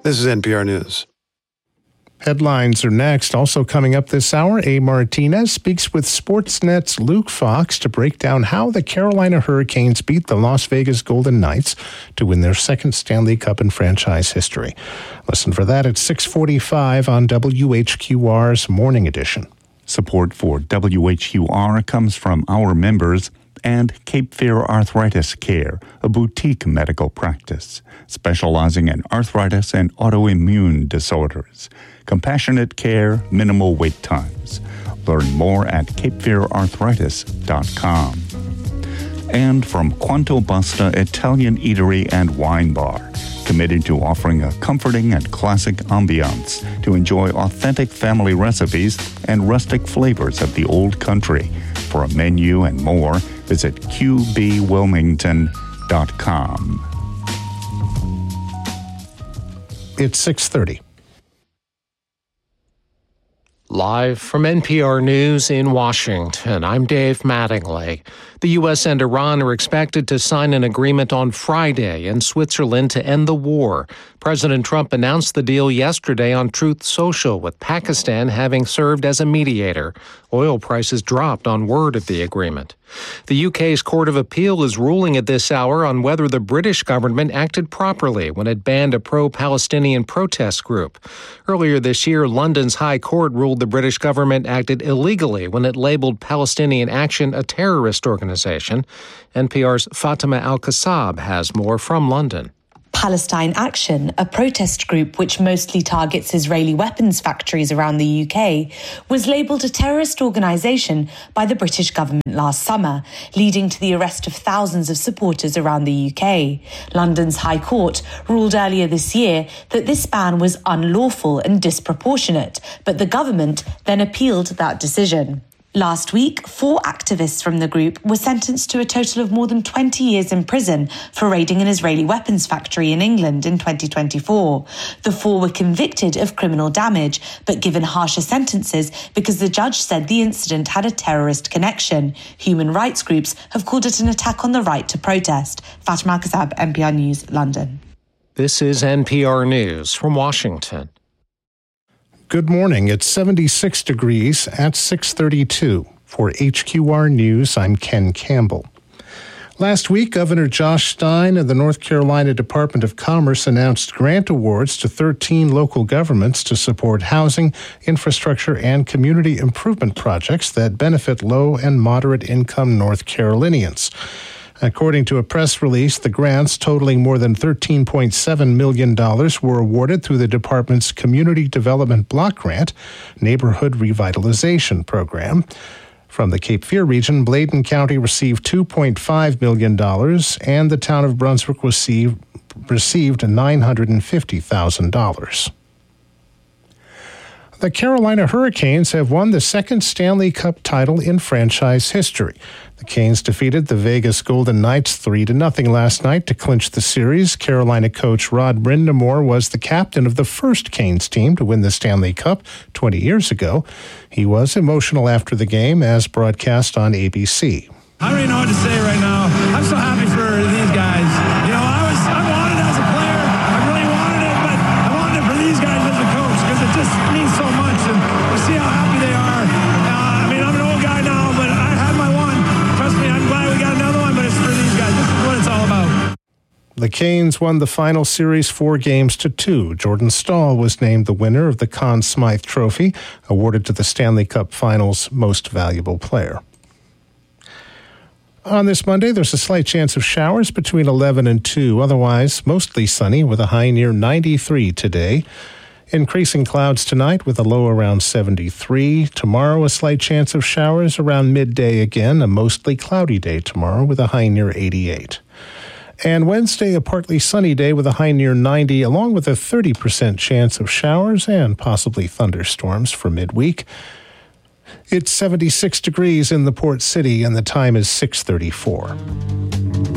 This is NPR News. Headlines are next. Also coming up this hour, A. Martinez speaks with Sportsnet's Luke Fox to break down how the Carolina Hurricanes beat the Las Vegas Golden Knights to win their second Stanley Cup in franchise history. Listen for that at 6:45 on WHQR's Morning Edition. Support for WHQR comes from our members and Cape Fear Arthritis Care, a boutique medical practice specializing in arthritis and autoimmune disorders. Compassionate care, minimal wait times. Learn more at capefeararthritis.com. And from Quanto Basta Italian Eatery and Wine Bar, committed to offering a comforting and classic ambiance to enjoy authentic family recipes and rustic flavors of the old country. For a menu and more, visit qbwilmington.com. It's 6:30. Live from NPR News in Washington, I'm Dave Mattingly. The U.S. and Iran are expected to sign an agreement on Friday in Switzerland to end the war. President Trump announced the deal yesterday on Truth Social, with Pakistan having served as a mediator. Oil prices dropped on word of the agreement. The UK's Court of Appeal is ruling at this hour on whether the British government acted properly when it banned a pro-Palestinian protest group. Earlier this year, London's High Court ruled the British government acted illegally when it labeled Palestinian Action a terrorist organization. NPR's Fatima Al-Kassab has more from London. Palestine Action, a protest group which mostly targets Israeli weapons factories around the UK, was labelled a terrorist organisation by the British government last summer, leading to the arrest of thousands of supporters around the UK. London's High Court ruled earlier this year that this ban was unlawful and disproportionate, but the government then appealed that decision. Last week, 4 activists from the group were sentenced to a total of more than 20 years in prison for raiding an Israeli weapons factory in England in 2024. The 4 were convicted of criminal damage, but given harsher sentences because the judge said the incident had a terrorist connection. Human rights groups have called it an attack on the right to protest. Fatima Al-Kassab, NPR News, London. This is NPR News from Washington. Good morning. It's 76 degrees at 6:32. For HQR News, I'm Ken Campbell. Last week, Governor Josh Stein of the North Carolina Department of Commerce announced grant awards to 13 local governments to support housing, infrastructure, and community improvement projects that benefit low and moderate income North Carolinians. According to a press release, the grants, totaling more than $13.7 million, were awarded through the department's Community Development Block Grant Neighborhood Revitalization Program. From the Cape Fear region, Bladen County received $2.5 million, and the town of Brunswick received $950,000. The Carolina Hurricanes have won the second Stanley Cup title in franchise history. The Canes defeated the Vegas Golden Knights 3-0 last night to clinch the series. Carolina coach Rod Brind'Amour was the captain of the first Canes team to win the Stanley Cup 20 years ago. He was emotional after the game, as broadcast on ABC. I don't even know what to say right now. I'm so happy for these guys. You know, I wanted it as a player. I really wanted it, but I wanted it for these guys as a coach because it just means so much. And we see how happy they are. I mean, I'm an old guy now, but I had my one. Trust me, I'm glad we got another one, but it's for these guys. This is what it's all about. The Canes won the final series 4-2. Jordan Staal was named the winner of the Conn Smythe Trophy, awarded to the Stanley Cup Finals Most Valuable Player. On this Monday, there's a slight chance of showers between 11 and 2. Otherwise, mostly sunny with a high near 93 today. Increasing clouds tonight with a low around 73. Tomorrow, a slight chance of showers around midday again. A mostly cloudy day tomorrow with a high near 88. And Wednesday, a partly sunny day with a high near 90, along with a 30% chance of showers and possibly thunderstorms for midweek. It's 76 degrees in the port city, and the time is 6:34.